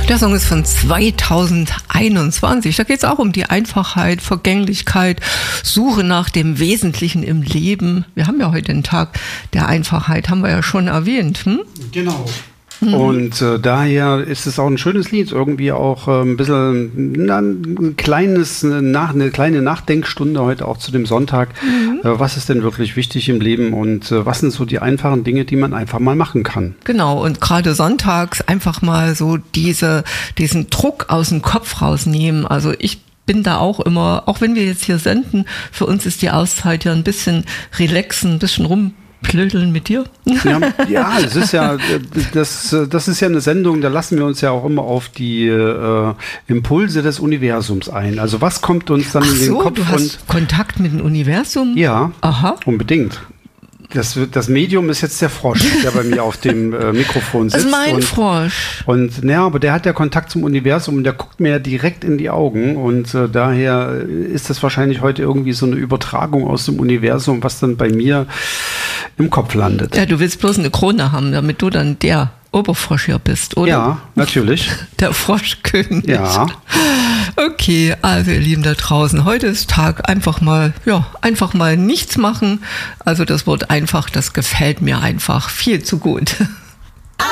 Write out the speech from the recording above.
Der Song ist von 2021. Da geht es auch um die Einfachheit, Vergänglichkeit, Suche nach dem Wesentlichen im Leben. Wir haben ja heute den Tag der Einfachheit, haben wir ja schon erwähnt. Genau. Und daher ist es auch ein schönes Lied, irgendwie auch ein bisschen eine kleine Nachdenkstunde heute auch zu dem Sonntag. Was ist denn wirklich wichtig im Leben und was sind so die einfachen Dinge, die man einfach mal machen kann? Genau, und gerade sonntags einfach mal so diesen Druck aus dem Kopf rausnehmen. Also ich bin da auch immer, auch wenn wir jetzt hier senden, für uns ist die Auszeit ja ein bisschen relaxen, ein bisschen rumplödeln mit dir. Ja, es ist ja, das ist ja eine Sendung, da lassen wir uns ja auch immer auf die Impulse des Universums ein. Also was kommt uns dann in den Kopf? Du hast Kontakt mit dem Universum? Ja, aha, unbedingt. Das Medium ist jetzt der Frosch, der bei mir auf dem Mikrofon sitzt. Das ist mein Frosch. Und ja, aber der hat ja Kontakt zum Universum und der guckt mir ja direkt in die Augen und daher ist das wahrscheinlich heute irgendwie so eine Übertragung aus dem Universum, was dann bei mir im Kopf landet. Ja, du willst bloß eine Krone haben, damit du dann der Oberfrosch hier bist, oder? Ja, natürlich. Der Froschkönig. Ja. Okay, also ihr Lieben da draußen, heute ist Tag einfach mal nichts machen. Also das Wort einfach, das gefällt mir einfach viel zu gut.